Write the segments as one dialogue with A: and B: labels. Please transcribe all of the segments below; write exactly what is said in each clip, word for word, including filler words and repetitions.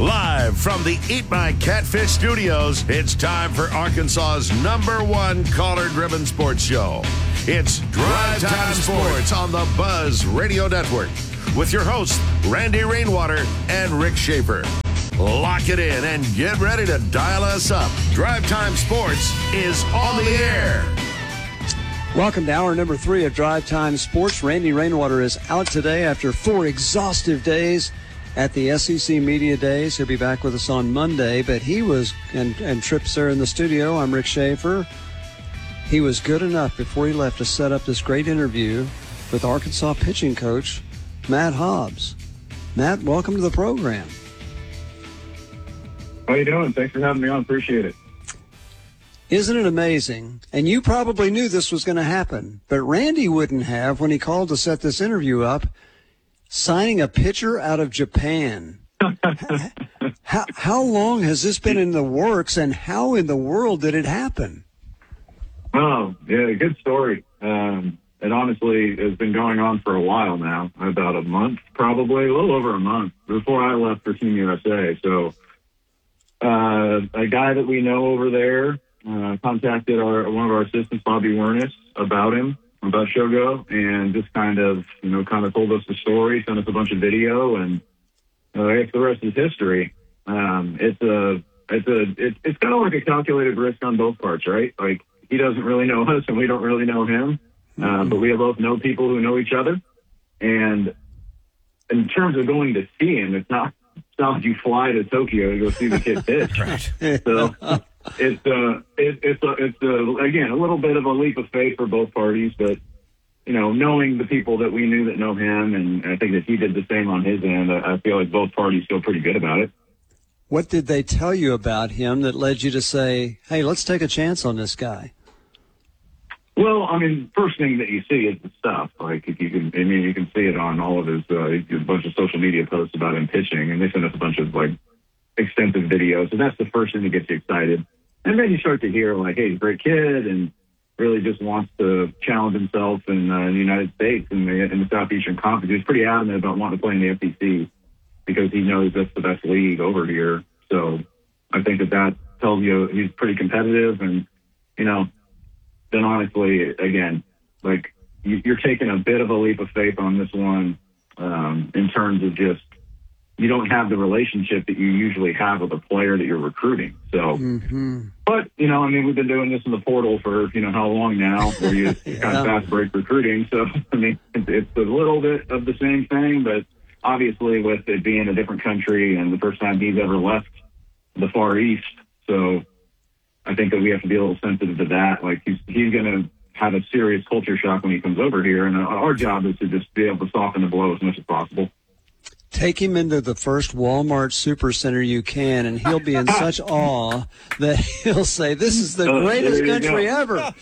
A: Live from the Eat My Catfish studios, it's time for Arkansas's number one collar-driven sports show. It's Drive Time Sports on the Buzz Radio Network with your hosts, Randy Rainwater and Rick Schaefer. Lock it in and get ready to dial us up. Drive Time Sports is on the air.
B: Welcome to hour number three of Drive Time Sports. Randy Rainwater is out today after four exhaustive days at the S E C Media Days. He'll be back with us on Monday, but he was, and, and Tripp's there in the studio. I'm Rick Schaefer. He was good enough before he left to set up this great interview with Arkansas pitching coach Matt Hobbs. Matt, welcome to the program.
C: How you doing? Thanks for having me on. Appreciate it.
B: Isn't it amazing? And you probably knew this was going to happen, but Randy wouldn't have when he called to set this interview up. Signing a pitcher out of Japan. how, how long has this been in the works, and how in the world did it happen?
C: Oh, yeah, good story. Um, it honestly has been going on for a while now, about a month probably, a little over a month, before I left for Team U S A. So uh, a guy that we know over there uh, contacted our one of our assistants, Bobby Wernis, about him. about Shogo, and just kind of, you know, kind of told us the story, sent us a bunch of video, and uh, I guess the rest is history. Um, it's a, it's a, it's, it's kind of like a calculated risk on both parts, right? Like, he doesn't really know us, and we don't really know him, uh, mm-hmm. but we both know people who know each other. And in terms of going to see him, it's not, it's not like you fly to Tokyo to go see the kid pitch. Right. So. It's uh, it, it's uh, it's uh, again a little bit of a leap of faith for both parties, but you know, knowing the people that we knew that know him, and I think that he did the same on his end, I, I feel like both parties feel pretty good about it.
B: What did they tell you about him that led you to say, "Hey, let's take a chance on this guy"?
C: Well, I mean, first thing that you see is the stuff. Like, if you can, I mean, you can see it on all of his uh, a bunch of social media posts about him pitching, and they sent us a bunch of like extensive videos, and that's the first thing that gets you excited. And then you start to hear, like, hey, he's a great kid and really just wants to challenge himself in, uh, in the United States and in, in the Southeastern Conference. He's pretty adamant about wanting to play in the S E C because he knows that's the best league over here. So I think that that tells you he's pretty competitive. And, you know, then honestly, again, like, you, you're taking a bit of a leap of faith on this one um, in terms of just, you don't have the relationship that you usually have with a player that you're recruiting. So, mm-hmm. but, you know, I mean, we've been doing this in the portal for, you know, how long now, where you yeah. kind of fast break recruiting. So, I mean, it's, it's a little bit of the same thing, but obviously with it being a different country and the first time he's ever left the Far East. So I think that we have to be a little sensitive to that. Like, he's, he's going to have a serious culture shock when he comes over here. And our job is to just be able to soften the blow as much as possible.
B: Take him into the first Walmart Supercenter you can, and he'll be in such awe that he'll say, "This is the
C: uh,
B: greatest country go. ever."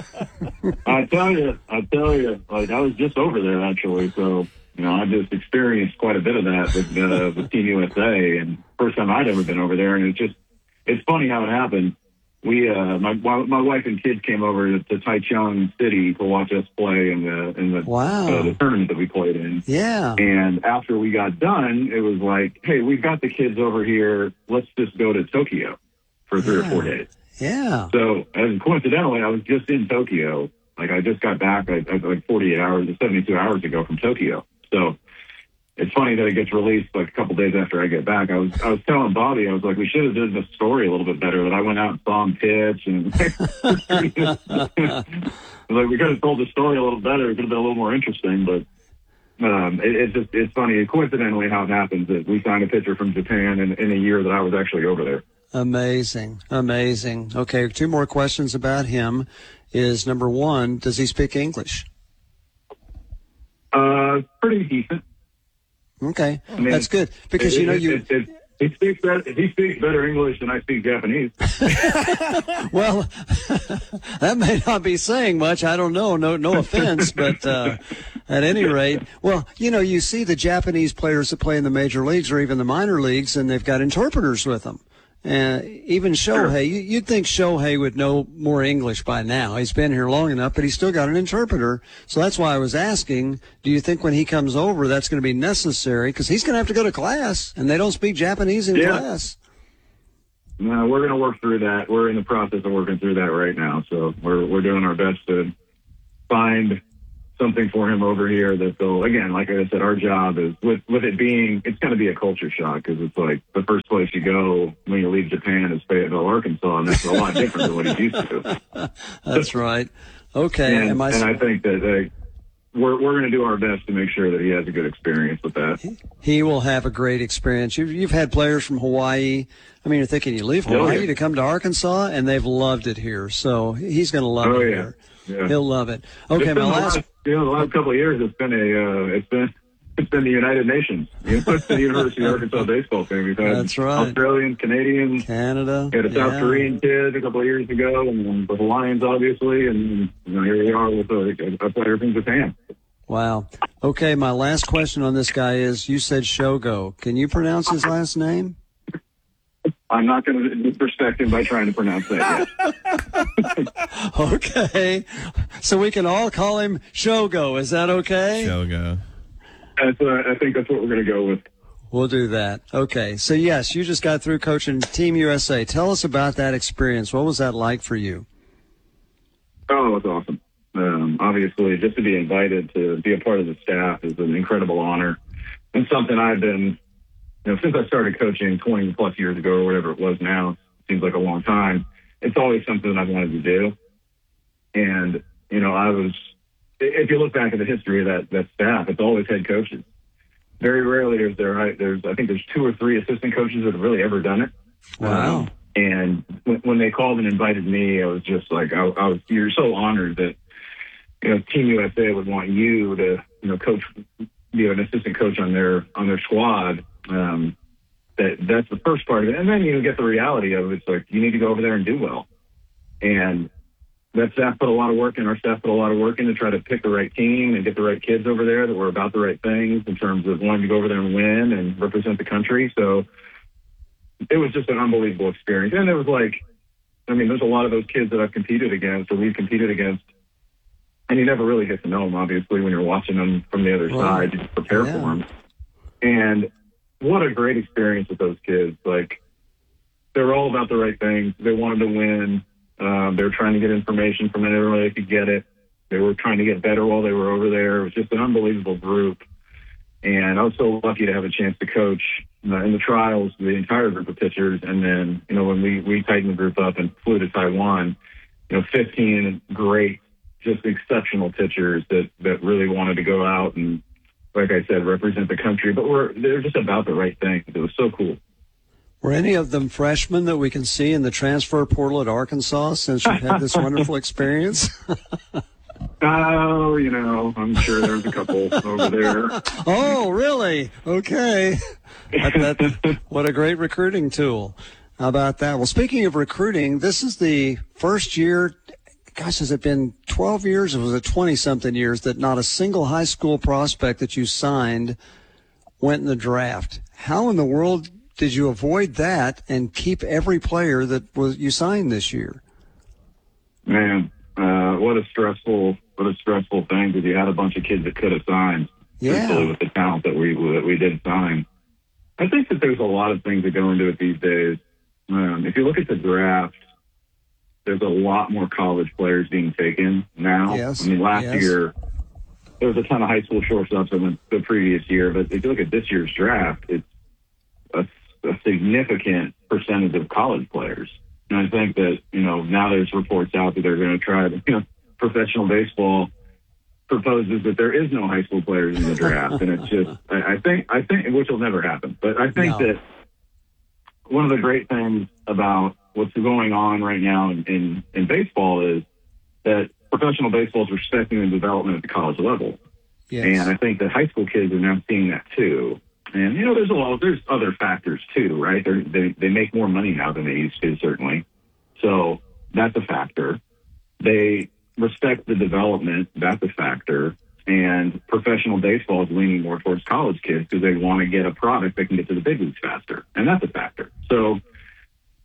C: I tell you, I tell you, like, I was just over there actually, so you know I just experienced quite a bit of that with uh, with Team U S A, and first time I'd ever been over there, and it's just it's funny how it happened. We, uh, my my wife and kids came over to, to Taichung City to watch us play in the in the,
B: wow.
C: uh, the tournament that we played in.
B: Yeah.
C: And after we got done, it was like, hey, we've got the kids over here. Let's just go to Tokyo for three yeah. or four days.
B: Yeah.
C: So, and coincidentally, I was just in Tokyo. Like, I just got back like, like forty-eight hours, seventy-two hours ago from Tokyo. So. It's funny that it gets released like a couple days after I get back. I was I was telling Bobby, I was like, we should have done the story a little bit better. That I went out and saw him pitch, and like we could have told the story a little better. It could have been a little more interesting, but um, it, it's just it's funny. Coincidentally, how it happens that we signed a pitcher from Japan in, in a year that I was actually over there.
B: Amazing, amazing. Okay, two more questions about him. Is number one, does he speak English?
C: Uh, pretty decent.
B: Okay,
C: I mean,
B: that's good because
C: it,
B: you know
C: it,
B: you.
C: It, it, he speaks better. He speaks better English than I speak Japanese.
B: Well, that may not be saying much. I don't know. No, no offense, but uh, at any rate, well, you know, you see the Japanese players that play in the major leagues or even the minor leagues, and they've got interpreters with them. Uh, even Shohei, you, you'd think Shohei would know more English by now. He's been here long enough, but he's still got an interpreter. So that's why I was asking, do you think when he comes over that's going to be necessary? Because he's going to have to go to class, and they don't speak Japanese in
C: yeah.
B: class.
C: No, we're going to work through that. We're in the process of working through that right now. So we're we're doing our best to find something for him over here that they'll, again, like I said, our job is with, with it being, it's going to be a culture shock because it's like the first place you go when you leave Japan is Fayetteville, Arkansas, and that's a lot different than what he's used to.
B: That's right. Okay.
C: And,
B: Am I...
C: and I think that uh, we're, we're going to do our best to make sure that he has a good experience with that.
B: He will have a great experience. You've, you've had players from Hawaii. I mean, you're thinking you leave Hawaii oh, yeah. to come to Arkansas, and they've loved it here. So he's going to love
C: oh,
B: it
C: yeah.
B: here.
C: Yeah.
B: He'll love it. Okay, my last,
C: last, you know, the last couple of years, it's been a, uh, it's been, it's been the United Nations. You know, it's the University of Arkansas baseball thing. We've had
B: That's right.
C: Australians, Canadians,
B: Canada.
C: We had a South
B: yeah.
C: Korean kid a couple of years ago, and the Hawaiians, obviously, and you know, here we are with a, a player from Japan.
B: Wow. Okay, my last question on this guy is: you said Shogo. Can you pronounce his last name?
C: I'm not going to disrespect him by trying to pronounce that yet.
B: Okay. So we can all call him Shogo. Is that okay?
D: Shogo.
C: That's, uh, I think that's what we're going to go with.
B: We'll do that. Okay. So, yes, you just got through coaching Team U S A. Tell us about that experience. What was that like for you?
C: Oh, it was awesome. Um, obviously, just to be invited to be a part of the staff is an incredible honor and something I've been – You know, since I started coaching twenty plus years ago or whatever it was now, it seems like a long time, it's always something I've wanted to do. And, you know, I was, if you look back at the history of that, that staff, it's always head coaches. Very rarely is there, there's, I think there's two or three assistant coaches that have really ever done it.
B: Wow.
C: Um, and when, when they called and invited me, I was just like, I, I was, you're so honored that, you know, Team U S A would want you to, you know, coach, be an assistant coach on their, on their squad. Um, that that's the first part of it. And then you get the reality of it. It's like, you need to go over there and do well. And that staff put a lot of work in. Our staff put a lot of work in to try to pick the right team and get the right kids over there that were about the right things in terms of wanting to go over there and win and represent the country. So it was just an unbelievable experience. And it was like, I mean, there's a lot of those kids that I've competed against or we've competed against. And you never really get to know them, obviously, when you're watching them from the other
B: right.
C: side. You just prepare
B: yeah.
C: for them. And what a great experience with those kids. Like, they were all about the right things. They wanted to win. Um, they were trying to get information from anywhere they could get it. They were trying to get better while they were over there. It was just an unbelievable group. And I was so lucky to have a chance to coach uh, in the trials the entire group of pitchers. And then, you know, when we, we tightened the group up and flew to Taiwan, you know, fifteen great, just exceptional pitchers that, that really wanted to go out and, like I said, represent the country, but we're they're just about the right thing. It was so cool.
B: Were any of them freshmen that we can see in the transfer portal at Arkansas since you've had this wonderful experience?
C: Oh, you know, I'm sure there's a couple over there.
B: Oh, really? Okay. That, that, what a great recruiting tool. How about that? Well, speaking of recruiting, this is the first year – gosh, has it been twelve years or was it twenty-something years that not a single high school prospect that you signed went in the draft? How in the world did you avoid that and keep every player that was you signed this year?
C: Man, uh, what a stressful what a stressful thing because you had a bunch of kids that could have signed.
B: Yeah.
C: With the talent that we that we did sign. I think that there's a lot of things that go into it these days. Um, if you look at the draft, there's a lot more college players being taken now.
B: Yes.
C: I mean, last
B: yes.
C: year, there was a ton of high school shortstops that went the previous year, but if you look at this year's draft, it's a, a significant percentage of college players. And I think that, you know, now there's reports out that they're going to try to, you know, professional baseball proposes that there is no high school players in the draft. And it's just, I, I think, I think, which will never happen. But I think
B: no.
C: that one of the great things about what's going on right now in, in, in baseball is that professional baseball is respecting the development at the college level.
B: Yes.
C: And I think that high school kids are now seeing that too. And, you know, there's a lot, there's other factors too, right? They're, they they make more money now than they used to, certainly. So that's a factor. They respect the development. That's a factor. And professional baseball is leaning more towards college kids because they want to get a product that can get to the big leagues faster. And that's a factor. So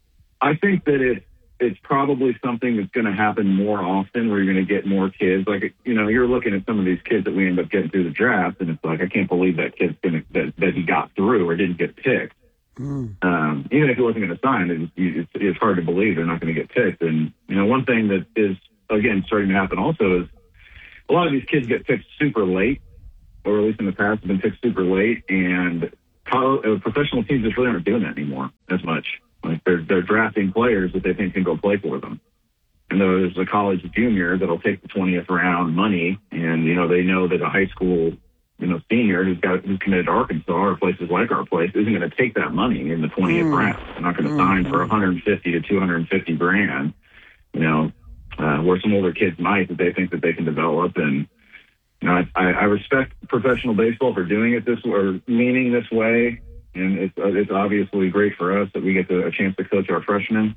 C: I think that it, it's probably something that's going to happen more often where you're going to get more kids. Like, you know, you're looking at some of these kids that we end up getting through the draft, and it's like, I can't believe that kid's going to, that, that he got through or didn't get picked. Mm. Um, even if he wasn't going to sign, it's, it's, it's hard to believe they're not going to get picked. And, you know, one thing that is, again, starting to happen also is a lot of these kids get picked super late, or at least in the past have been picked super late, and college, uh, professional teams just really aren't doing that anymore as much. Like they're, they're drafting players that they think can go play for them. And there's a college junior that'll take the twentieth round money, and, you know, they know that a high school, you know, senior who's got, who's committed to Arkansas or places like our place isn't going to take that money in the twentieth mm. round. They're not going to mm. sign for one hundred fifty to two hundred fifty grand, you know, uh, where some older kids might, that they think that they can develop. And, you know, I, I respect professional baseball for doing it this way, or meaning this way. And it's, it's obviously great for us that we get the, a chance to coach our freshmen.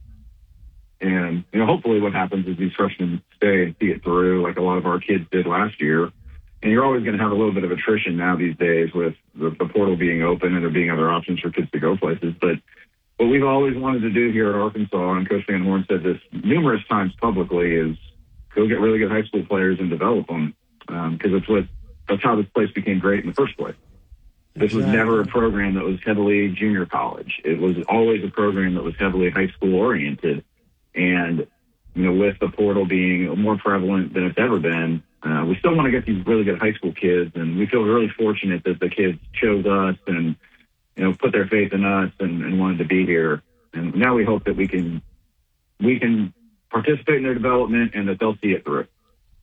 C: And, you know, hopefully what happens is these freshmen stay and see it through like a lot of our kids did last year. And you're always going to have a little bit of attrition now these days with the, the portal being open and there being other options for kids to go places. But what we've always wanted to do here at Arkansas, and Coach Van Horn said this numerous times publicly, is go get really good high school players and develop them. Because um, it's what, that's how this place became great in the first place. This exactly. was never a program that was heavily junior college. It was always a program that was heavily high school oriented. And, you know, with the portal being more prevalent than it's ever been, uh, we still want to get these really good high school kids. And we feel really fortunate that the kids chose us and, you know, put their faith in us and, and wanted to be here. And now we hope that we can, we can participate in their development and that they'll see it through.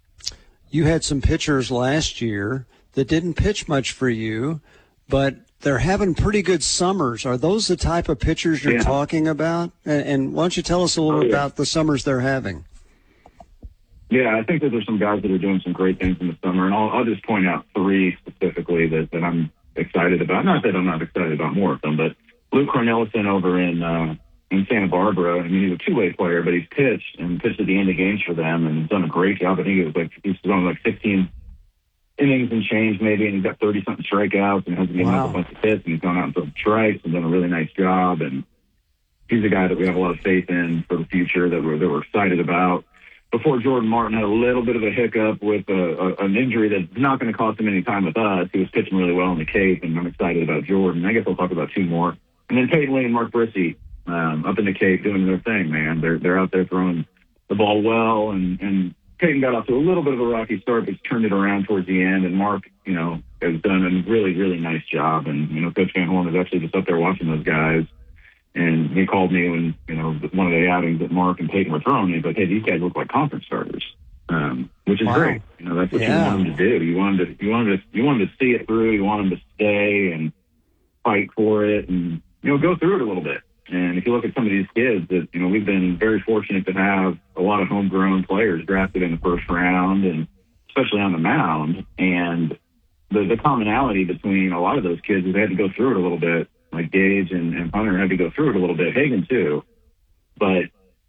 B: You had some pitchers last year that didn't pitch much for you, but they're having pretty good summers. Are those the type of pitchers you're yeah. talking about? And, and why don't you tell us a little oh, yeah. about the summers they're having?
C: Yeah, I think that there's some guys that are doing some great things in the summer, and I'll, I'll just point out three specifically that, that I'm excited about. Not that I'm not excited about more of them, but Luke Cornelison over in uh, in Santa Barbara. I mean, he's a two-way player, but he's pitched and pitched at the end of games for them and he's done a great job. I think it was like he's done like fifteen innings and change maybe, and he's got thirty-something strikeouts and hasn't given wow. up a bunch of hits, and he's gone out and thrown strikes and done a really nice job. And he's a guy that we have a lot of faith in for the future that we're, that we're excited about. Before Jordan Martin had a little bit of a hiccup with a, a, an injury that's not going to cost him any time with us. He was pitching really well in the Cape, and I'm excited about Jordan. I guess I'll talk about two more. And then Peyton Lee and Mark Brissy um, up in the Cape doing their thing, man. They're they're out there throwing the ball well, and, and Peyton got off to a little bit of a rocky start, but he's turned it around towards the end. And Mark, you know, has done a really, really nice job. And, you know, Coach Van Horn was actually just up there watching those guys. And he called me when, you know, one of the outings that Mark and Peyton were throwing. He's like, hey, these guys look like conference starters, um, which is wow. great. You know, that's what yeah. you want them to do. You want them to, you want them to, you want them to see it through. You want them to stay and fight for it and, you know, go through it a little bit. And if you look at some of these kids that, you know, we've been very fortunate to have a lot of homegrown players drafted in the first round and especially on the mound. And the, the commonality between a lot of those kids is they had to go through it a little bit. Like Gage and, and Hunter had to go through it a little bit, Hagan too, but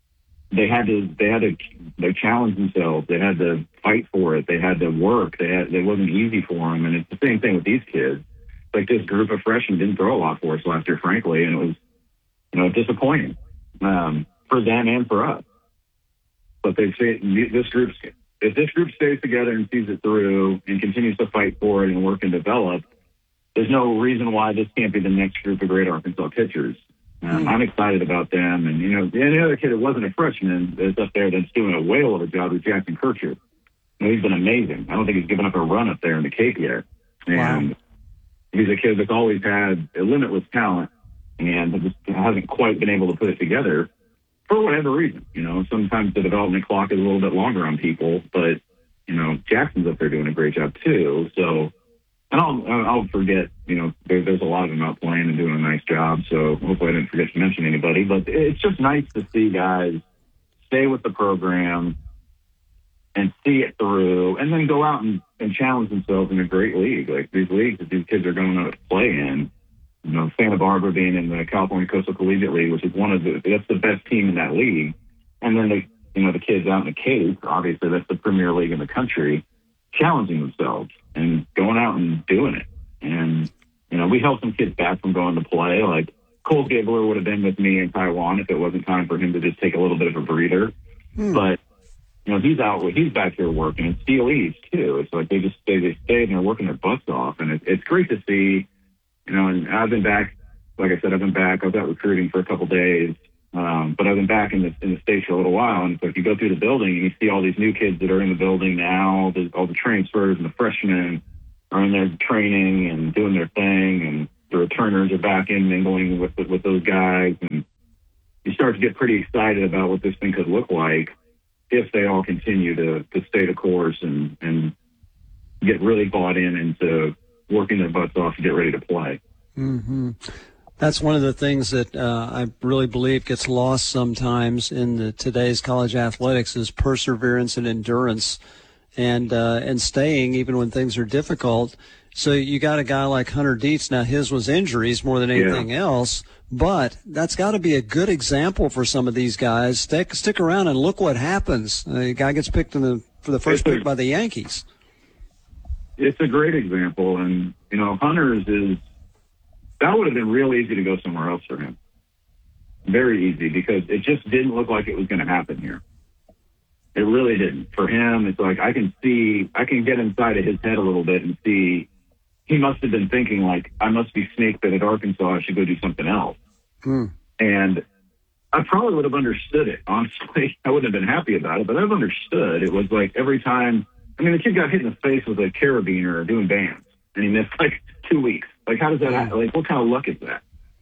C: they had to, they had to, they challenged themselves. They had to fight for it. They had to work. They had, it wasn't easy for them. And it's the same thing with these kids. Like this group of freshmen didn't throw a lot for us last year, frankly, and it was, you know, disappointing um, for them and for us. But they say this group, if this group stays together and sees it through and continues to fight for it and work and develop, there's no reason why this can't be the next group of great Arkansas pitchers. Um, mm. I'm excited about them. And, you know, the other kid that wasn't a freshman is up there that's doing a whale of a job is Jackson Kirchhoff. You know, he's been amazing. I don't think he's given up a run up there in the Cape yet. And wow. he's a kid that's always had a limitless talent and just hasn't quite been able to put it together for whatever reason. You know, sometimes the development clock is a little bit longer on people, but, you know, Jackson's up there doing a great job too. So, and I'll, I'll forget, you know, there, there's a lot of them out playing and doing a nice job. So hopefully I didn't forget to mention anybody, but it's just nice to see guys stay with the program and see it through and then go out and, and challenge themselves in a great league. Like these leagues that these kids are going to play in, you know, Santa Barbara being in the California Coastal Collegiate League, which is one of the, that's the best team in that league. And then the, you know, the kids out in the Cape, obviously that's the premier league in the country, challenging themselves and going out and doing it. And, you know, we held some kids back from going to play. Like Cole Gibbler would have been with me in Taiwan if it wasn't time for him to just take a little bit of a breather. Hmm. But, you know, he's out, he's back here working. And Steel East, too. It's like they just stay, they stay and they're working their butts off. And it, it's great to see, you know, and I've been back, like I said, I've been back. I was out recruiting for a couple days. Um, but I've been back in the, in the States for a little while. And so if you go through the building and you see all these new kids that are in the building now, the, all the transfers and the freshmen are in there training and doing their thing. And the returners are back in mingling with, with those guys. And you start to get pretty excited about what this thing could look like if they all continue to, to stay the course and, and get really bought in into working their butts off to get ready to play.
B: Mm-hmm. That's one of the things that uh, I really believe gets lost sometimes in the, today's college athletics is perseverance and endurance and uh, and staying even when things are difficult. So you got a guy like Hunter Dietz. Now, his was injuries more than anything yeah. else, but that's got to be a good example for some of these guys. Stick, stick around and look what happens. Uh, the guy gets picked in the, for the first it's pick a, by the Yankees.
C: It's a great example, and, you know, Hunter's is that would have been real easy to go somewhere else for him. Very easy, because it just didn't look like it was going to happen here. It really didn't. For him, it's like I can see, I can get inside of his head a little bit and see he must have been thinking, like, I must be snake bit at Arkansas. I should go do something else. Hmm. And I probably would have understood it, honestly. I wouldn't have been happy about it, but I've understood. It was like every time, I mean, the kid got hit in the face with a carabiner doing bands, and he missed like two weeks. Like, how does that happen? Like, what kind of luck is that?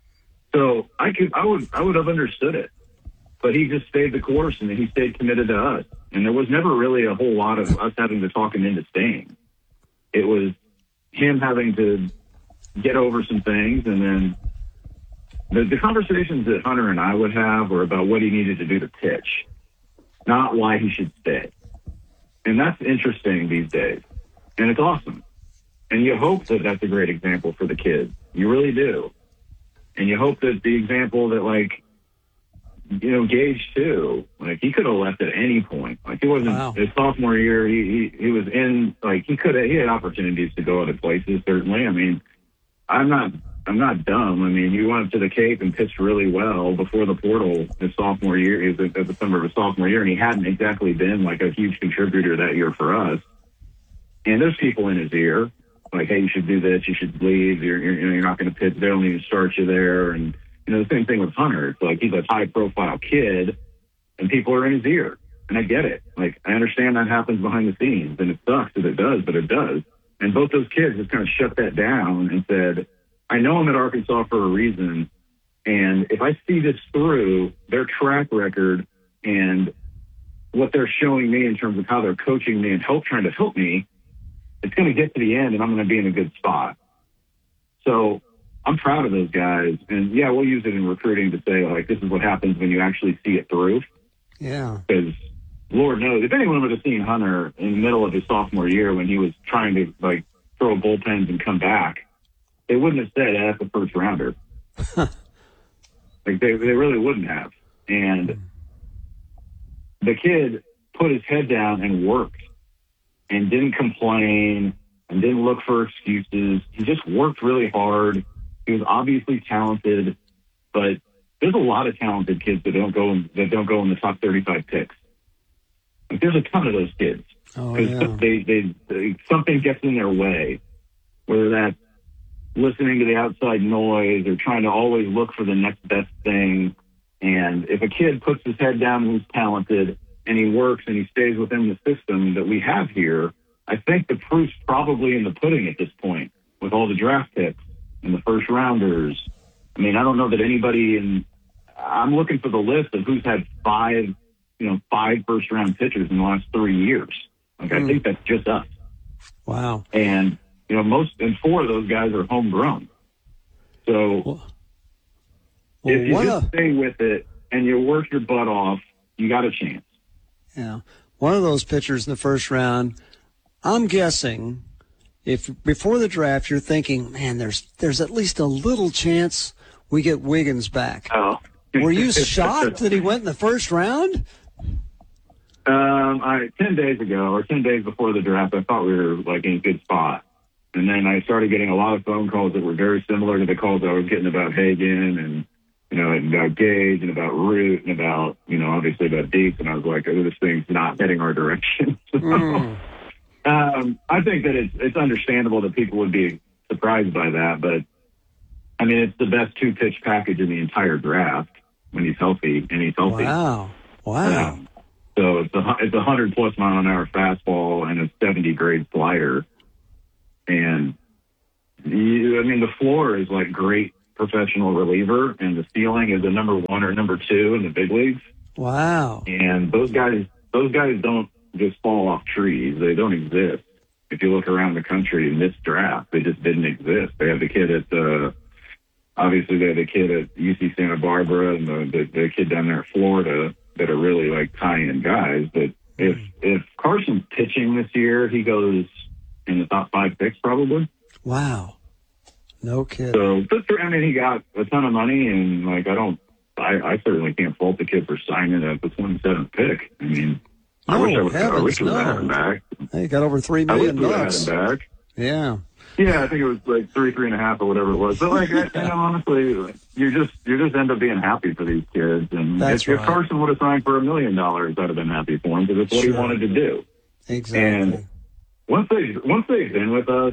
C: So I could, I would, I would have understood it, but he just stayed the course and he stayed committed to us. And there was never really a whole lot of us having to talk him into staying. It was him having to get over some things. And then the, the conversations that Hunter and I would have were about what he needed to do to pitch, not why he should stay. And that's interesting these days. And it's awesome. And you hope that that's a great example for the kids. You really do. And you hope that the example that, like, you know, Gage, too, like, he could have left at any point. Like, he wasn't, wow. his sophomore year, he, he, he was in, like, he could have, he had opportunities to go other places, certainly. I mean, I'm not, I'm not dumb. I mean, you went up to the Cape and pitched really well before the portal his sophomore year, he was at the summer of his sophomore year, and he hadn't exactly been, like, a huge contributor that year for us. And there's people in his ear. Like, hey, you should do this, you should leave, you're, you're, you know, you're not going to pitch, they don't need to start you there. And, you know, the same thing with Hunter. It's like he's a high-profile kid, and people are in his ear. And I get it. Like, I understand that happens behind the scenes, and it sucks that it does, but it does. And both those kids just kind of shut that down and said, I know I'm at Arkansas for a reason, and if I see this through, their track record and what they're showing me in terms of how they're coaching me and help trying to help me, it's going to get to the end, and I'm going to be in a good spot. So I'm proud of those guys. And, yeah, we'll use it in recruiting to say, like, this is what happens when you actually see it through. Yeah. Because, Lord knows, if anyone would have seen Hunter in the middle of his sophomore year when he was trying to, like, throw bullpens and come back, they wouldn't have said, that's a first rounder. Like, they, they really wouldn't have. And the kid put his head down and worked. And didn't complain and didn't look for excuses. He just worked really hard. He was obviously talented, but there's a lot of talented kids that don't go in, that don't go in the top thirty-five picks. Like, there's a ton of those kids.
B: Oh, yeah.
C: they, they, they, something gets in their way, whether that's listening to the outside noise or trying to always look for the next best thing. And if a kid puts his head down and he's talented, and he works and he stays within the system that we have here, I think the proof's probably in the pudding at this point with all the draft picks and the first rounders. I mean, I don't know that anybody in – I'm looking for the list of who's had five, you know, five first-round pitchers in the last three years. Like, mm. I think that's just us.
B: Wow.
C: And, you know, most – and four of those guys are homegrown. So well, well, if you just a- stay with it and you work your butt off, you got a chance.
B: Yeah, one of those pitchers in the first round, I'm guessing if before the draft you're thinking, man, there's there's at least a little chance we get Wiggins back.
C: Oh.
B: Were you shocked that he went in the first round?
C: Um, I ten days ago or ten days before the draft, I thought we were like in a good spot. And then I started getting a lot of phone calls that were very similar to the calls I was getting about Hagan and you know, and about Gage and about Root and about, you know, obviously about Deeks. And I was like, oh, this thing's not heading our direction. So, mm. um, I think that it's, it's understandable that people would be surprised by that. But, I mean, it's the best two-pitch package in the entire draft when he's healthy, and he's healthy.
B: Wow. Wow.
C: Um, so it's a, it's a one hundred plus mile an hour fastball and a seventy grade slider. And, you, I mean, the floor is like great professional reliever, and the ceiling is a number one or number two in the big leagues.
B: Wow.
C: And those guys, those guys don't just fall off trees. They don't exist. If you look around the country in this draft, they just didn't exist. They have the kid at, uh, obviously they have the kid at U C Santa Barbara and the, the, the kid down there in Florida that are really like tie-in guys. But if, if Carson's pitching this year, he goes in the top five picks probably.
B: Wow. No kidding.
C: So, but, I mean, he got a ton of money, and, like, I don't, I, I certainly can't fault the kid for signing at the twenty-seventh pick. I mean,
B: no,
C: I wish I would
B: heavens,
C: I wish
B: no.
C: I had him back.
B: He got over three million
C: I wish
B: bucks.
C: I had him back.
B: Yeah.
C: Yeah, I think it was like three, three and a half or whatever it was. But, like, I, you know, honestly, you just, you just end up being happy for these kids. And
B: That's
C: if,
B: right.
C: if Carson would have signed for a million dollars, I'd have been happy for him because it's what
B: Sure.
C: he wanted to do.
B: Exactly.
C: And once they, once they've been with us,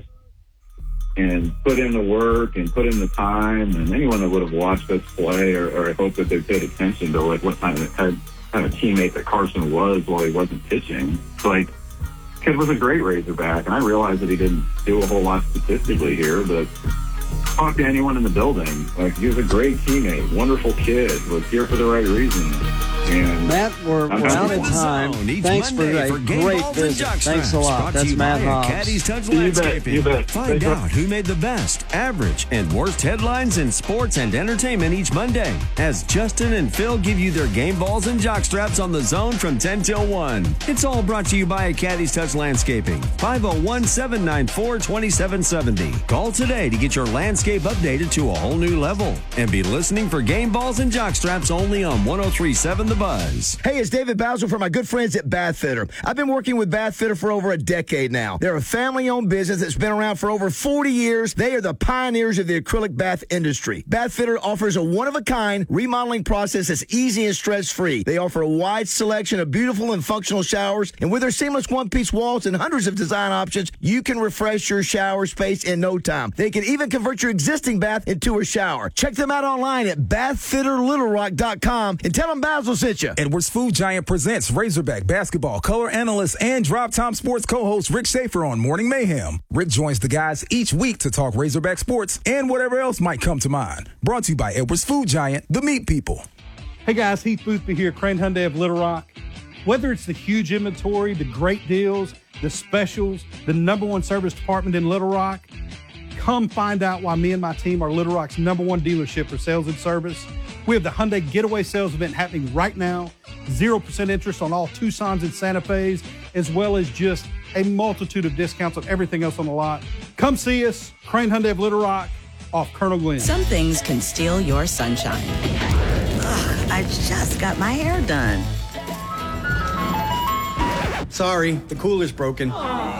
C: and put in the work and put in the time, and anyone that would have watched us play, or, or I hope that they paid attention to like what kind of kind of teammate that Carson was while he wasn't pitching. Like, kid was a great Razorback, and I realized that he didn't do a whole lot statistically here, but talk to anyone in the building. Like, he was a great teammate, wonderful kid, was here for the right reason. And
B: Matt, we're, we're out of time. Thanks for a
D: for
B: great visit. Thanks a lot. That's Matt Hobbs.
D: Caddy's Touch
C: You bet,
D: Landscaping.
C: you bet.
D: Find
C: Thanks,
D: out who made the best, average, and worst headlines in sports and entertainment each Monday as Justin and Phil give you their game balls and jock straps on the zone from ten till one. It's all brought to you by Caddy's Touch Landscaping. five oh one, seven nine four, two seven seven oh. Call today to get your landscape updated to a whole new level. And be listening for game balls and jock straps only on one oh three point seven The Buzz.
E: Hey, it's David Bowser from my good friends at Bath Fitter. I've been working with Bath Fitter for over a decade now. They're a family-owned business that's been around for over forty years. They are the pioneers of the acrylic bath industry. Bath Fitter offers a one-of-a-kind remodeling process that's easy and stress-free. They offer a wide selection of beautiful and functional showers, and with their seamless one-piece walls and hundreds of design options, you can refresh your shower space in no time. They can even convert your existing bath into a shower. Check them out online at bath fitter little rock dot com and tell them Basil sent you.
F: Edwards Food Giant presents Razorback basketball color analyst and Drive Time Sports co-host Rick Schaefer on Morning Mayhem. Rick joins the guys each week to talk Razorback sports and whatever else might come to mind. Brought to you by Edwards Food Giant, the meat people.
G: Hey guys, Heath Boothby here, Crane Hyundai of Little Rock. Whether it's the huge inventory, the great deals, the specials, the number one service department in Little Rock, come find out why me and my team are Little Rock's number one dealership for sales and service. We have the Hyundai Getaway Sales Event happening right now. zero percent interest on all Tucsons and Santa Fe's, as well as just a multitude of discounts on everything else on the lot. Come see us, Crane Hyundai of Little Rock, off Colonel Glenn.
H: Some things can steal your sunshine. Ugh, I just got my hair done.
I: Sorry, the cooler's broken.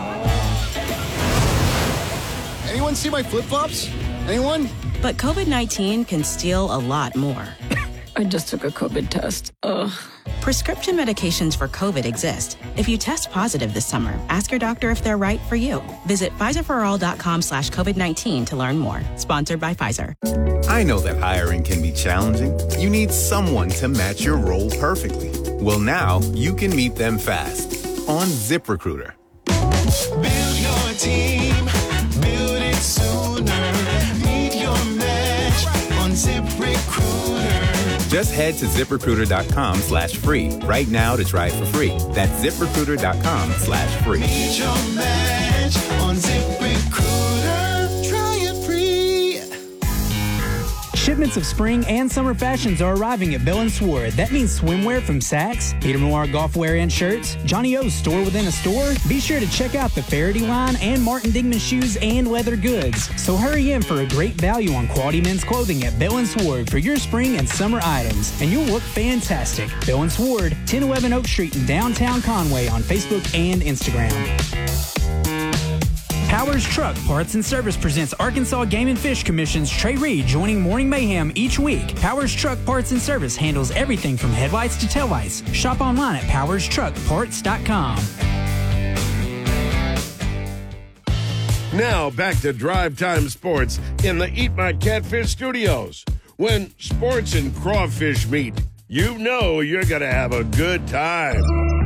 I: Anyone see my flip-flops? Anyone?
H: But COVID nineteen can steal a lot more.
J: I just took a COVID test. Ugh.
H: Prescription medications for COVID exist. If you test positive this summer, ask your doctor if they're right for you. Visit Pfizer for all dot com slash COVID nineteen to learn more. Sponsored by Pfizer.
K: I know that hiring can be challenging. You need someone to match your role perfectly. Well, now you can meet them fast on ZipRecruiter.
L: Build your team. Build it sooner. Meet your match on ZipRecruiter.
K: Just head to ZipRecruiter.com slash free right now to try it for free. That's ZipRecruiter.com slash free.
L: Meet your match on ZipRecruiter. Try it free.
M: Shipments of spring and summer fashions are arriving at Bill and Sword. That means swimwear from Saks, Peter Millar golf wear and shirts, Johnny O's store within a store. Be sure to check out the Faraday line and Martin Dingman shoes and leather goods. So hurry in for a great value on quality men's clothing at Bill and Sword for your spring and summer items, and you'll look fantastic. Bill and Sword, ten eleven Oak Street in downtown Conway on Facebook and Instagram. Powers Truck Parts and Service presents Arkansas Game and Fish Commission's Trey Reed joining Morning Mayhem each week. Powers Truck Parts and Service handles everything from headlights to taillights. Shop online at powers truck parts dot com.
A: Now back to Drive Time Sports in the Eat My Catfish studios. When sports and crawfish meet, you know you're going to have a good time.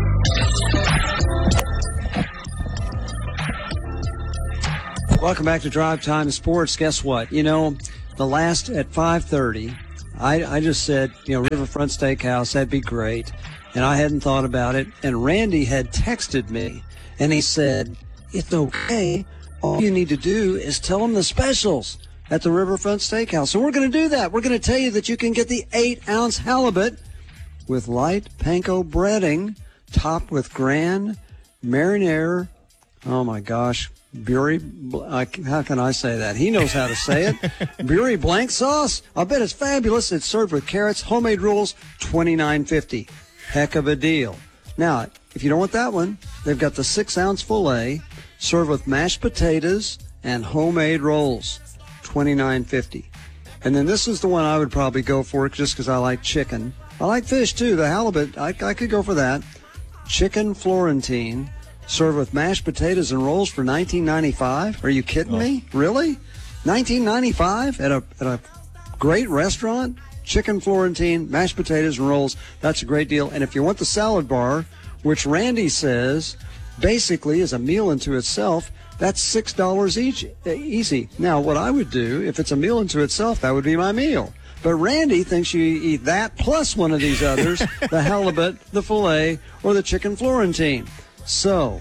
B: Welcome back to Drive Time Sports. Guess what? You know, the last at five thirty, I, I just said, you know, Riverfront Steakhouse, that'd be great. And I hadn't thought about it. And Randy had texted me, and he said, it's okay. All you need to do is tell them the specials at the Riverfront Steakhouse. So we're going to do that. We're going to tell you that you can get the eight-ounce halibut with light panko breading, topped with grand marinara. Oh, my gosh. Bury, uh, how can I say that? He knows how to say it. Bury blank sauce. I bet it's fabulous. It's served with carrots, homemade rolls, twenty-nine fifty. Heck of a deal. Now, if you don't want that one, they've got the six-ounce filet served with mashed potatoes and homemade rolls, twenty-nine fifty. And then this is the one I would probably go for just because I like chicken. I like fish, too. The halibut, I, I could go for that. Chicken Florentine, served with mashed potatoes and rolls for nineteen ninety-five. Are you kidding oh. me? Really? nineteen ninety-five at a at a great restaurant? Chicken Florentine, mashed potatoes and rolls. That's a great deal. And if you want the salad bar, which Randy says basically is a meal unto itself, that's six dollars each, easy. Now, what I would do, if it's a meal unto itself, that would be my meal. But Randy thinks you eat that plus one of these others, the halibut, the filet, or the chicken Florentine. So,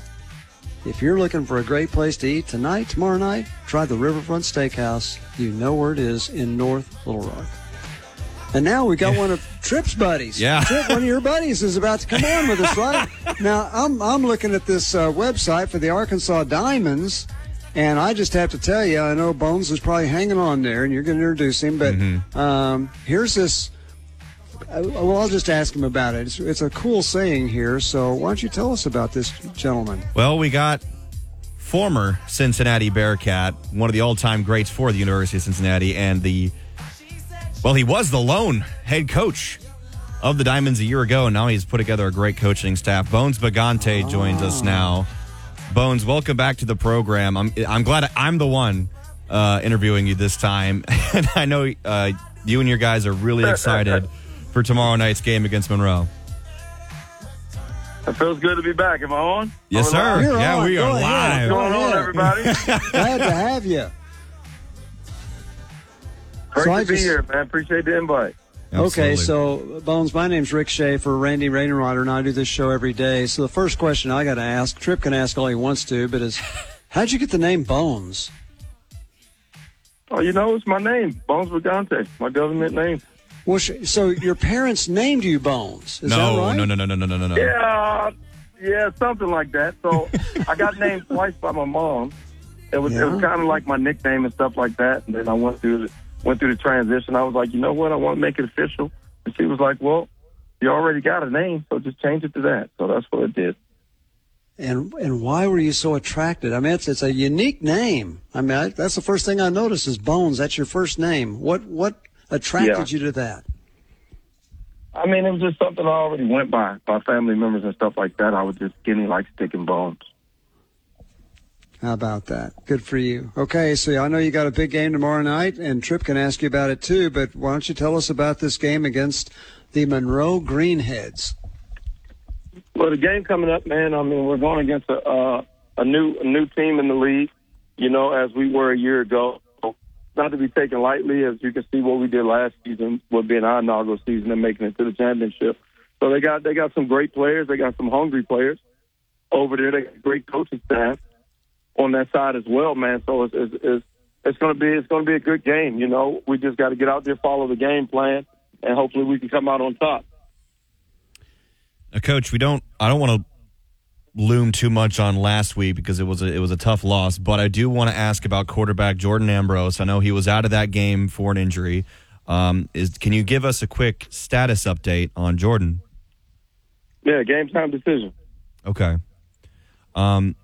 B: if you're looking for a great place to eat tonight, tomorrow night, try the Riverfront Steakhouse. You know where it is in North Little Rock. And now we got one of Tripp's buddies.
N: Yeah.
B: Tripp, one of your buddies is about to come on with us, right? Now, I'm I'm looking at this uh, website for the Arkansas Diamonds, and I just have to tell you, I know Bones is probably hanging on there, and you're going to introduce him, but mm-hmm. um, here's this. Uh, well, I'll just ask him about it. It's, it's a cool saying here, so why don't you tell us about this gentleman?
N: Well, we got former Cincinnati Bearcat, one of the all-time greats for the University of Cincinnati, and the, well, he was the lone head coach of the Diamonds a year ago, and now he's put together a great coaching staff. Bones Bagante oh. joins us now. Bones, welcome back to the program. I'm I'm glad I'm the one uh, interviewing you this time, and I know uh, you and your guys are really excited for tomorrow night's game against Monroe.
O: It feels good to be back. Am I on?
N: Yes, sir.
B: You're
N: yeah,
B: on.
N: we
B: Go
N: are
B: ahead.
N: live.
O: What's going on, everybody?
B: Glad to have you.
O: Great
B: so
O: to
B: I
O: be
B: just,
O: here, man. Appreciate the invite.
N: Absolutely.
B: Okay, so, Bones, my name's Rick Schaefer, Randy Rainwater, and I do this show every day. So the first question I got to ask, Tripp can ask all he wants to, but is, how'd you get the name Bones?
O: Oh, you know, it's my name, Bones Bagante, my government name.
B: Well, so your parents named you Bones, is
N: no,
B: that right?
N: No, no, no, no, no, no, no, no.
O: Yeah, yeah, something like that. So I got named twice by my mom. It was,
B: yeah.
O: it was kind of like my nickname and stuff like that. And then I went through the, went through the transition. I was like, you know what? I want to make it official. And she was like, well, you already got a name, so just change it to that. So that's what I did.
B: And and why were you so attracted? I mean, it's it's a unique name. I mean, I, that's the first thing I noticed is Bones. That's your first name. What what attracted
O: Yeah.
B: you to that?
O: I mean, it was just something I already went by, by family members and stuff like that. I was just skinny like Stick and Bones.
B: How about that? Good for you. Okay, so I know you got a big game tomorrow night, and Tripp can ask you about it too, but why don't you tell us about this game against the Monroe Greenheads?
O: Well, the game coming up, man, I mean, we're going against a, uh, a new a new team in the league, you know, as we were a year ago. Not to be taken lightly, as you can see what we did last season would be our inaugural season and making it to the championship. So they got they got some great players. They got some hungry players over there. They got great coaching staff on that side as well, man. So it's it's it's, it's going to be it's going to be a good game. You know, we just got to get out there, follow the game plan, and hopefully we can come out on top.
N: Now, Coach, we don't. I don't want to loom too much on last week because it was a, it was a tough loss, but I do want to ask about quarterback Jordan Ambrose. I know he was out of that game for an injury. Um, is can you give us a quick status update on Jordan?
O: Yeah, game time decision.
N: Okay. Um,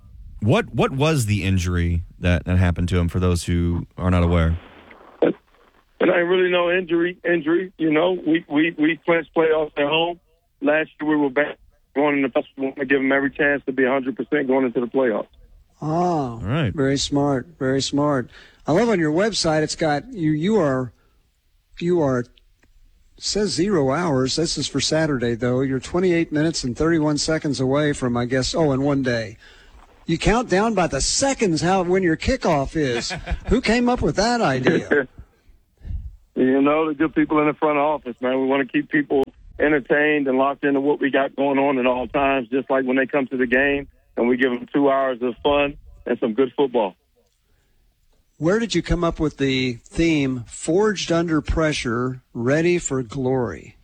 N: What what was the injury that, that happened to him, for those who are not aware?
O: It ain't really no injury. Injury, you know. We we we clinched playoffs at home. Last year we were back going in the playoffs. We want to give them every chance to be one hundred percent going into the playoffs.
B: Oh,
N: all right.
B: Very smart. Very smart. I love on your website. It's got you. You are you are. It says zero hours. This is for Saturday though. You're twenty-eight minutes and thirty-one seconds away from, I guess. Oh, in one day. You count down by the seconds how when your kickoff is. Who came up with that idea?
O: You know, the good people in the front office, man. We want to keep people entertained and locked into what we got going on at all times, just like when they come to the game, and we give them two hours of fun and some good football.
B: Where did you come up with the theme, Forged Under Pressure, Ready for Glory?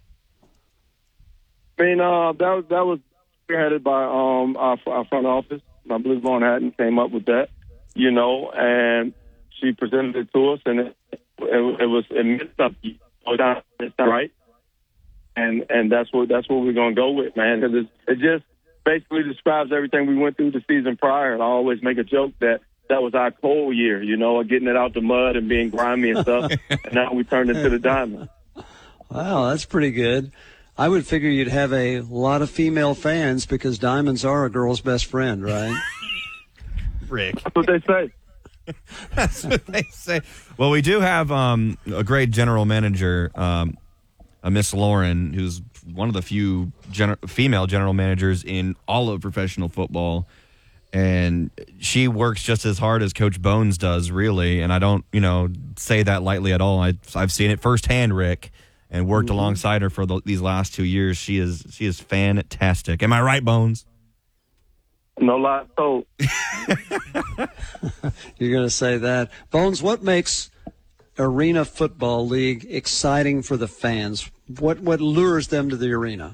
O: I mean, uh, that was, that was headed by um, our, our front office. I believe Vaughn Hatton came up with that, you know, and she presented it to us, and it, it, it was it mixed up, it's not right, and and that's what that's what we're gonna go with, man, because it, it just basically describes everything we went through the season prior. And I always make a joke that that was our cold year, you know, getting it out the mud and being grimy and stuff, and now we turned into the diamond.
B: Wow, that's pretty good. I would figure you'd have a lot of female fans because diamonds are a girl's best friend, right?
N: Rick.
O: That's what they say.
N: That's what they say. Well, we do have um, a great general manager, um, a Miss Lauren, who's one of the few gener- female general managers in all of professional football. And she works just as hard as Coach Bones does, really. And I don't, you know, say that lightly at all. I, I've seen it firsthand, Rick, and worked mm-hmm. alongside her for the, these last two years. She is she is fantastic. Am I right, Bones?
O: No lie told.
B: You're going to say that. Bones, what makes Arena Football League exciting for the fans? What what lures them to the arena?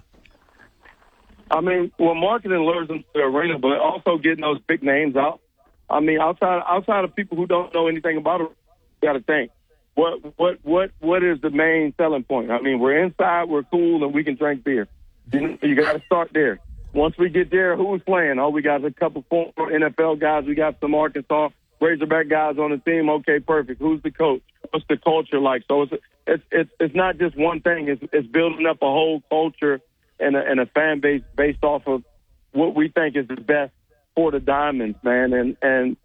O: I mean, well, marketing lures them to the arena, but also getting those big names out. I mean, outside outside of people who don't know anything about it, you got to think. What what what what is the main selling point? I mean, we're inside, we're cool, and we can drink beer. You, you got to start there. Once we get there, who's playing? Oh, we got a couple former N F L guys. We got some Arkansas Razorback guys on the team. Okay, perfect. Who's the coach? What's the culture like? So it's it's it's, it's not just one thing. It's it's building up a whole culture and a, and a fan base based off of what we think is the best for the Diamonds, man. And and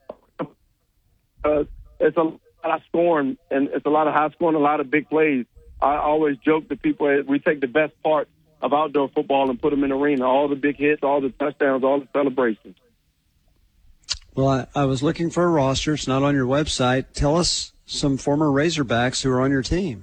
O: uh, it's a lot of scoring, and it's a lot of high scoring, a lot of big plays. I always joke to people that we take the best part of outdoor football and put them in the arena. All the big hits, all the touchdowns, all the celebrations.
B: Well, I, I was looking for a roster. It's not on your website. Tell us some former Razorbacks who are on your team.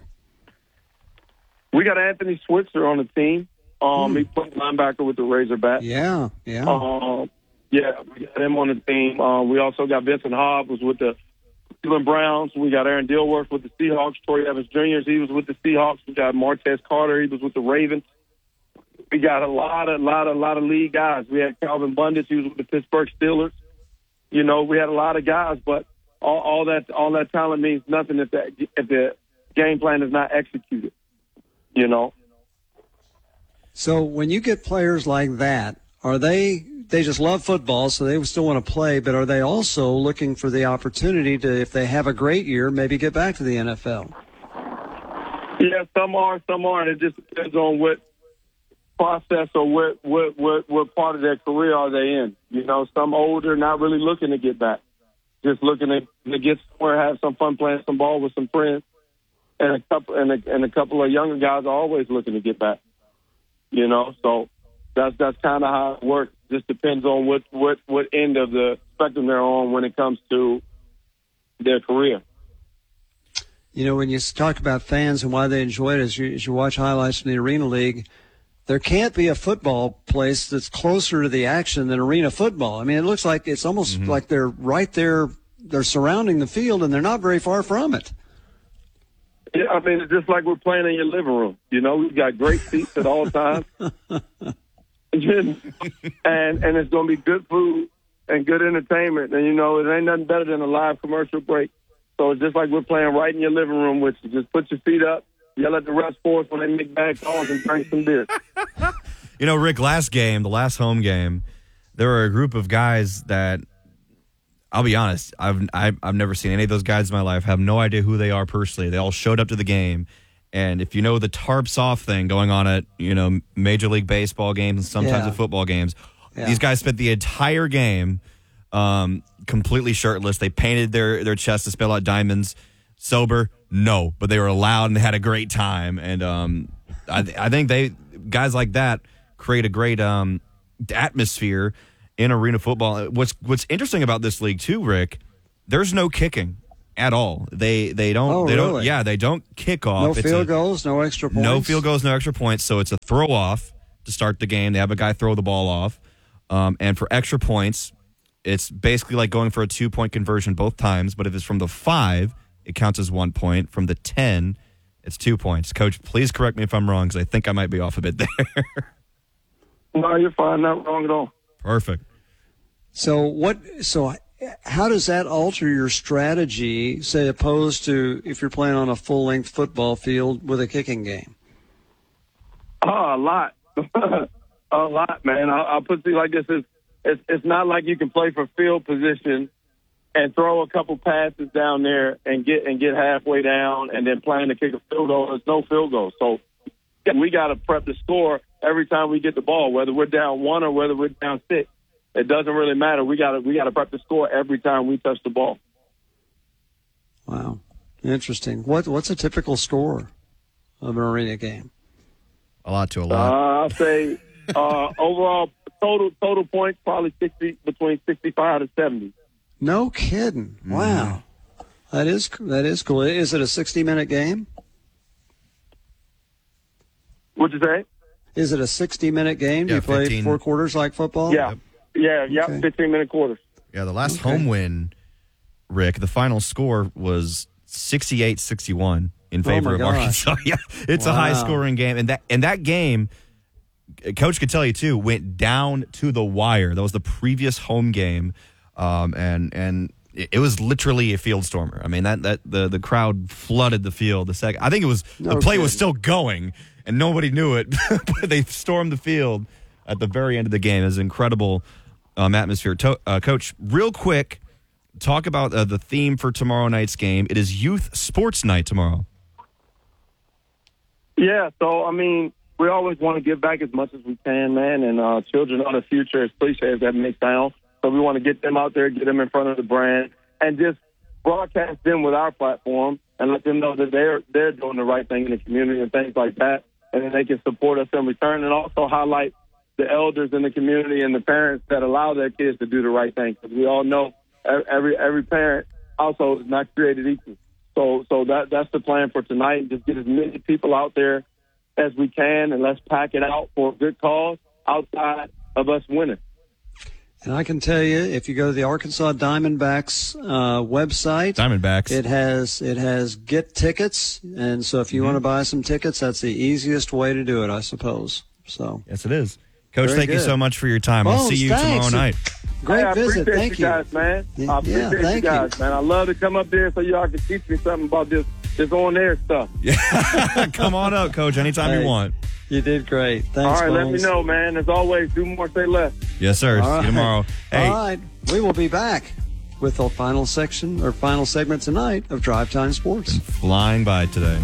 O: We got Anthony Switzer on the team. Um, mm. He played linebacker with the Razorbacks.
B: Yeah, yeah.
O: Um, yeah, we got him on the team. Uh, we also got Vincent Hobbs was with the Cleveland Browns. We got Aaron Dilworth with the Seahawks. Troy Evans Junior He was with the Seahawks. We got Martez Carter. He was with the Ravens. We got a lot of, lot of, lot of league guys. We had Calvin Bundes. He was with the Pittsburgh Steelers. You know, we had a lot of guys, but all, all that, all that talent means nothing if the if the game plan is not executed. You know.
B: So when you get players like that, are they they just love football, so they still want to play, but are they also looking for the opportunity to, if they have a great year, maybe get back to the N F L?
O: Yeah, some are, some aren't. It just depends on what process or what, what, what, what part of their career are they in. You know, some older, not really looking to get back, just looking to, to get somewhere, have some fun playing some ball with some friends. And a couple and a, and a couple of younger guys are always looking to get back. You know, so that's that's kind of how it works. Just depends on what, what, what end of the spectrum they're on when it comes to their career.
B: You know, when you talk about fans and why they enjoy it, as you, as you watch highlights from the Arena League, there can't be a football place that's closer to the action than arena football. I mean, it looks like it's almost mm-hmm. like they're right there. They're surrounding the field, and they're not very far from it.
O: Yeah, I mean, it's just like we're playing in your living room. You know, we've got great seats at all times. and and it's going to be good food and good entertainment. And, you know, it ain't nothing better than a live commercial break. So it's just like we're playing right in your living room with you. Just put your feet up, yell at the refs for us when they make bad calls, and drink some beer.
N: You know, Rick, last game, the last home game, there were a group of guys that I'll be honest. I've, I've I've never seen any of those guys in my life. Have no idea who they are personally. They all showed up to the game, and if you know the tarps off thing going on at you know Major League Baseball games and sometimes
B: Yeah.
N: at football games,
B: Yeah.
N: these guys spent the entire game um, completely shirtless. They painted their their chest to spell out diamonds. Sober, no, but they were allowed and they had a great time. And um, I, I think they guys like that create a great um, atmosphere in arena football. What's what's interesting about this league too, Rick? There's no kicking at all. They they don't
B: Oh,
N: they don't
B: really?
N: yeah they don't kick off.
B: No
N: It's
B: field
N: a-
B: goals, no extra points.
N: no field goals, no extra points. So it's a throw off to start the game. They have a guy throw the ball off, um, and for extra points, it's basically like going for a two point conversion both times. But if it's from the five, it counts as one point. From the ten, it's two points. Coach, please correct me if I'm wrong, because I think I might be off a bit there.
O: No, you're fine. Not wrong at all.
N: Perfect.
B: So what? So how does that alter your strategy, say, opposed to if you're playing on a full length football field with a kicking game?
O: Oh, a lot, a lot, man. I'll, I'll put it like this: it's, it's it's not like you can play for field position and throw a couple passes down there and get and get halfway down and then plan to kick a field goal. There's no field goal, so we got to prep the score every time we get the ball, whether we're down one or whether we're down six. It doesn't really matter. We got to we got to prep the score every time we touch the ball.
B: Wow, interesting. What what's a typical score of an arena game?
N: A lot to a
O: Uh,
N: lot.
O: I'll say uh, overall total total points probably sixty between sixty-five to seventy.
B: No kidding. Wow, that is that is cool. Is it a sixty minute game?
O: What'd you say?
B: Is it a sixty minute game? Do
N: Yeah,
B: you play
N: fifteen.
B: four quarters like football?
O: Yeah, yeah, yeah.
B: Okay.
O: fifteen minute quarters.
N: Yeah, the last
B: Okay.
N: home win, Rick, the final score was sixty-eight sixty-one in favor
B: Oh, my
N: of
B: gosh.
N: Arkansas. Yeah, it's a
B: Wow.
N: high-scoring game. And that and that game, Coach could tell you, too, went down to the wire. That was the previous home game. Um, and and it, it was literally a field stormer. I mean, that, that the, the crowd flooded the field. The second, I think it was
B: No
N: the play was
B: kidding.
N: still going, and nobody knew it. But they stormed the field at the very end of the game. It was an incredible um, atmosphere. To, uh, Coach, real quick, talk about uh, the theme for tomorrow night's game. It is Youth Sports Night tomorrow.
O: Yeah, so I mean, we always want to give back as much as we can, man. And uh, children are the future, as cliche as that may sound. So we want to get them out there, get them in front of the brand, and just broadcast them with our platform and let them know that they're they're doing the right thing in the community and things like that. And then they can support us in return, and also highlight the elders in the community and the parents that allow their kids to do the right thing. Because we all know every every parent household is not created equal. So so that that's the plan for tonight. Just get as many people out there as we can, and let's pack it out for a good cause outside of us winning.
B: And I can tell you, if you go to the Arkansas Diamondbacks uh, website,
N: Diamondbacks.
B: it has it has get tickets, and so if you want to buy some tickets, that's the easiest way to do it, I suppose. So
N: Yes, it is. Coach,
B: Very
N: thank you
B: good.
N: so much for your time. I'll
B: Bones,
N: see you
B: thanks.
N: tomorrow night.
B: great
O: hey, I
B: visit.
O: appreciate
B: Thank
O: you
B: you.
O: guys, man.
B: Yeah,
O: I appreciate you
B: thank you.
O: guys, man. I love to come up there so y'all can teach me something about this this on air stuff.
N: Come on up, Coach, anytime
B: Hey,
N: you want.
B: You did great. Thanks,
O: All right, let me
B: Bones.
O: know, man. As always, do more, say less.
N: Yes, sir.
B: All
N: See
B: right.
N: you tomorrow. Hey,
B: All right, we will be back with the final section or final segment tonight of Drive Time Sports.
N: flying by today.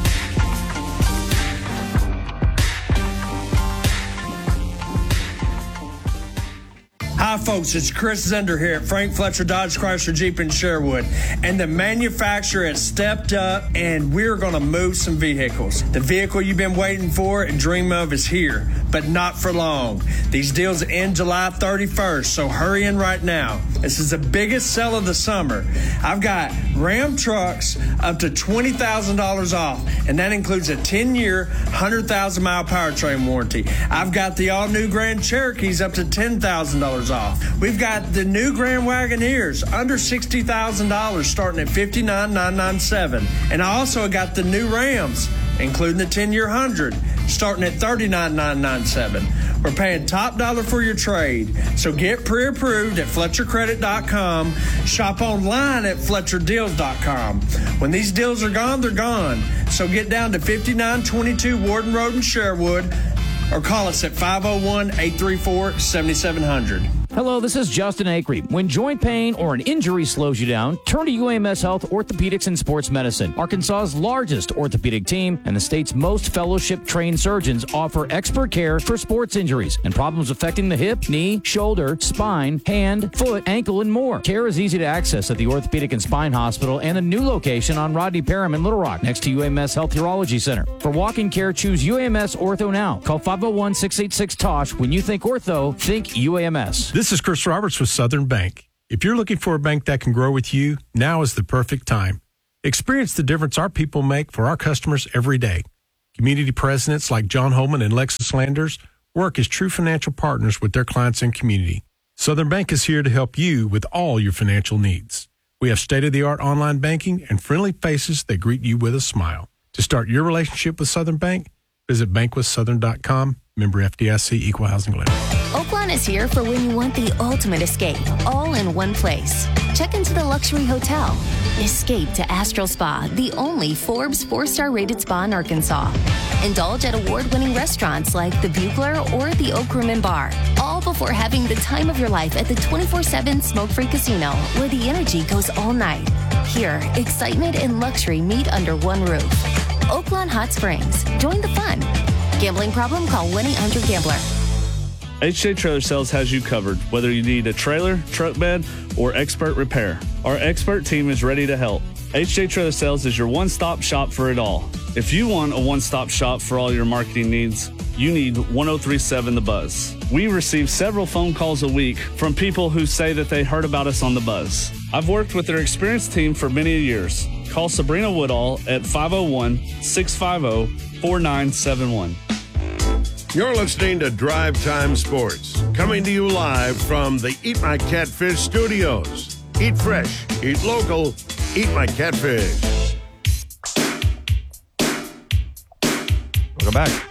P: Hi, folks. It's Chris Zender here at Frank Fletcher Dodge Chrysler Jeep in Sherwood. And the manufacturer has stepped up, and we're going to move some vehicles. The vehicle you've been waiting for and dream of is here, but not for long. These deals end July thirty-first, so hurry in right now. This is the biggest sale of the summer. I've got Ram trucks up to twenty thousand dollars off, and that includes a ten-year, one hundred thousand mile powertrain warranty. I've got the all-new Grand Cherokees up to ten thousand dollars off. We've got the new Grand Wagoneers under sixty thousand dollars starting at fifty-nine thousand nine hundred ninety-seven dollars. And I also got the new Rams, including the ten-year one hundred, starting at thirty-nine thousand nine hundred ninety-seven dollars. We're paying top dollar for your trade. So get pre-approved at Fletcher Credit dot com. Shop online at Fletcher Deals dot com. When these deals are gone, they're gone. So get down to fifty-nine twenty-two Warden Road in Sherwood or call us at five oh one, eight three four, seven seven zero zero.
Q: Hello, this is Justin Acree. When joint pain or an injury slows you down, turn to U A M S Health Orthopedics and Sports Medicine. Arkansas's largest orthopedic team and the state's most fellowship-trained surgeons offer expert care for sports injuries and problems affecting the hip, knee, shoulder, spine, hand, foot, ankle, and more. Care is easy to access at the Orthopedic and Spine Hospital and a new location on Rodney Parham in Little Rock, next to U A M S Health Urology Center. For walk-in care, choose U A M S Ortho now. Call five oh one, six eight six, T O S H. When you think ortho, think U A M S.
R: This is Chris Roberts with Southern Bank. If you're looking for a bank that can grow with you, now is the perfect time. Experience the difference our people make for our customers every day. Community presidents like John Holman and Lexus Landers work as true financial partners with their clients and community. Southern Bank is here to help you with all your financial needs. We have state-of-the-art online banking and friendly faces that greet you with a smile. To start your relationship with Southern Bank, visit bank with southern dot com, member F D I C, equal housing lender.
S: Oaklawn is here for when you want the ultimate escape, all in one place. Check into the luxury hotel. Escape to Astral Spa, the only Forbes four-star rated spa in Arkansas. Indulge at award-winning restaurants like the Bugler or the Oak Room and Bar, all before having the time of your life at the twenty-four seven smoke-free casino, where the energy goes all night. Here, excitement and luxury meet under one roof. Oaklawn Hot Springs. Join the fun. Gambling problem? Call one eight hundred gambler.
T: H J Trailer Sales has you covered, whether you need a trailer, truck bed, or expert repair. Our expert team is ready to help. H J Trailer Sales is your one-stop shop for it all. If you want a one-stop shop for all your marketing needs, you need one oh three seven The Buzz. We receive several phone calls a week from people who say that they heard about us on The Buzz. I've worked with their experienced team for many years. Call Sabrina Woodall at five oh one, six five oh, four nine seven one.
A: You're listening to Drive Time Sports, coming to you live from the Eat My Catfish studios. Eat fresh, eat local, eat my catfish.
N: Welcome back.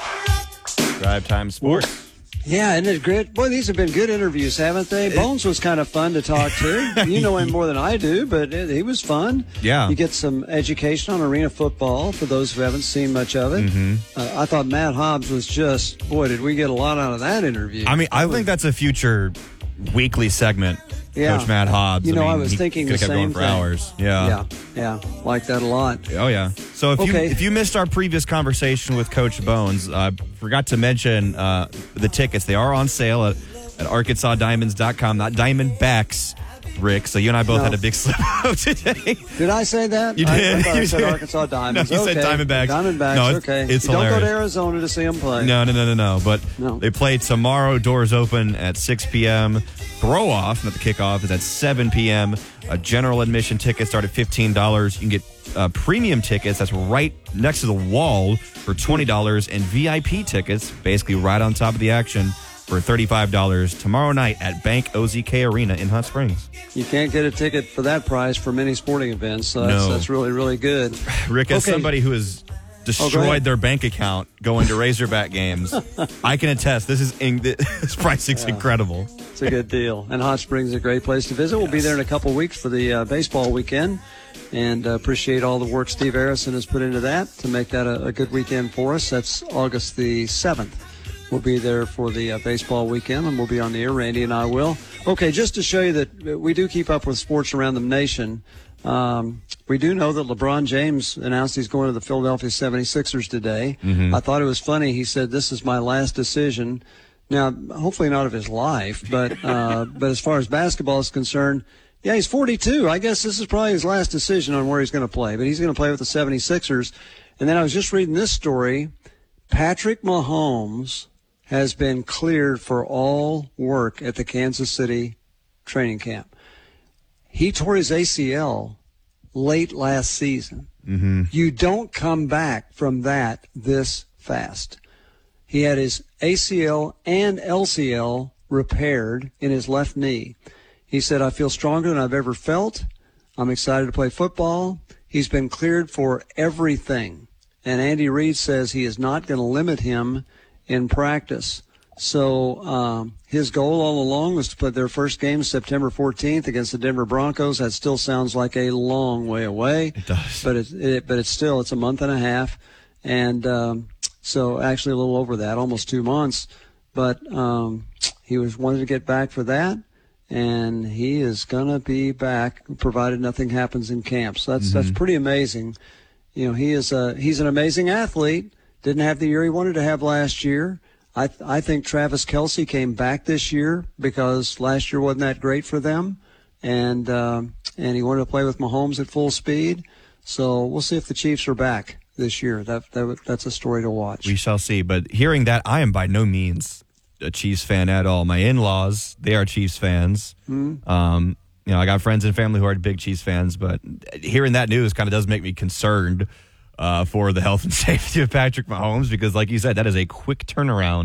N: Drive Time Sports.
B: Yeah, isn't it great? Boy, these have been good interviews, haven't they? Bones was kind of fun to talk to. You know him more than I do, but it, he was fun.
N: Yeah.
B: You get some education on arena football for those who haven't seen much of it.
N: Mm-hmm.
B: Uh, I thought Matt Hobbs was just, boy, did we get a lot out of that interview.
N: I mean, I think that's a future weekly segment.
B: Yeah.
N: Coach Matt Hobbs.
B: You know,
N: I, mean,
B: I was
N: he
B: thinking
N: could
B: the
N: have kept
B: same
N: going for
B: thing.
N: hours. Yeah.
B: Yeah, yeah, like that a lot.
N: Oh, yeah. So if
B: Okay.
N: you if you missed our previous conversation with Coach Bones, I uh, forgot to mention uh, the tickets. They are on sale at, at arkansas diamonds dot com, not Diamondbacks, Rick. So you and I both
B: No.
N: had a big slip up today.
B: Did I say that?
N: You
B: I-
N: did.
B: I, thought I
N: You
B: said
N: did.
B: Arkansas Diamonds.
N: No, you
B: okay.
N: said Diamondbacks.
B: Diamondbacks,
N: No, it's-
B: okay.
N: it's
B: you don't go to
N: hilarious.
B: Arizona to see them play.
N: No, no, no, no, no. But
B: No.
N: they play tomorrow. Doors open at six p.m. Throw off, not the kickoff, is at seven p.m. A general admission ticket start at fifteen dollars. You can get uh, premium tickets. That's right next to the wall for twenty dollars. And V I P tickets, basically right on top of the action, for thirty-five dollars tomorrow night at Bank O Z K Arena in Hot Springs.
B: You can't get a ticket for that price for many sporting events. So that's,
N: No.
B: that's really, really good.
N: Rick, as
B: Okay.
N: somebody who has
B: Oh, go
N: destroyed
B: ahead.
N: their bank account going to Razorback games, I can attest this is in, this pricing's
B: Yeah.
N: incredible.
B: It's a good deal. And Hot Springs is a great place to visit. We'll be there in a couple of weeks for the uh, baseball weekend. And uh, appreciate all the work Steve Harrison has put into that to make that a, a good weekend for us. That's August the seventh. We'll be there for the uh, baseball weekend, and we'll be on the air. Randy and I will. Okay, just to show you that we do keep up with sports around the nation, um, we do know that LeBron James announced he's going to the Philadelphia seventy-sixers today.
N: Mhm.
B: I thought it was funny. He said, "This is my last decision." Now, hopefully not of his life, but uh, but as far as basketball is concerned, yeah, he's forty-two. I guess this is probably his last decision on where he's going to play, but he's going to play with the seventy-sixers. And then I was just reading this story. Patrick Mahomes has been cleared for all work at the Kansas City training camp. He tore his A C L late last season.
N: Mm-hmm.
B: You don't come back from that this fast. He had his A C L and L C L repaired in his left knee. He said, "I feel stronger than I've ever felt. I'm excited to play football." He's been cleared for everything. And Andy Reid says he is not going to limit him in practice. So um, his goal all along was to play their first game September fourteenth against the Denver Broncos. That still sounds like a long way away.
N: It does.
B: But it's, it, but it's still, it's a month and a half. And um, so actually a little over that, almost two months. But um, he was wanted to get back for that. and he is going to be back, provided nothing happens in camp. So that's mm-hmm. that's pretty amazing. You know, he is a he's an amazing athlete. Didn't have the year he wanted to have last year. I th- I think Travis Kelce came back this year because last year wasn't that great for them, and uh, and he wanted to play with Mahomes at full speed. So we'll see if the Chiefs are back this year. That, that that's a story to watch.
N: We shall see. But hearing that, I am by no means a Chiefs fan at all. My in-laws, they are Chiefs fans.
B: Mm-hmm.
N: Um, you know, I got friends and family who are big Chiefs fans, but hearing that news kind of does make me concerned uh, for the health and safety of Patrick Mahomes because, like you said, that is a quick turnaround